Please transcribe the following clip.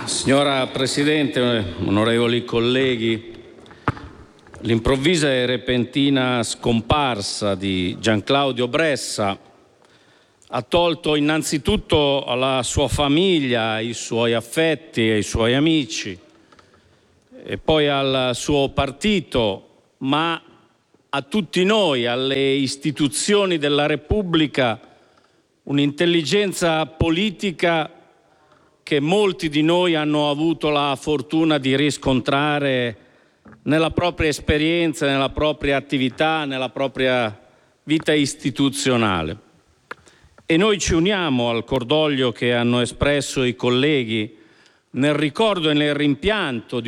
Signora Presidente, onorevoli colleghi, l'improvvisa e repentina scomparsa di Gianclaudio Bressa ha tolto innanzitutto alla sua famiglia, ai suoi affetti, ai suoi amici e poi al suo partito, ma a tutti noi, alle istituzioni della Repubblica, un'intelligenza politica che molti di noi hanno avuto la fortuna di riscontrare nella propria esperienza, nella propria attività, nella propria vita istituzionale. E noi ci uniamo al cordoglio che hanno espresso i colleghi nel ricordo e nel rimpianto di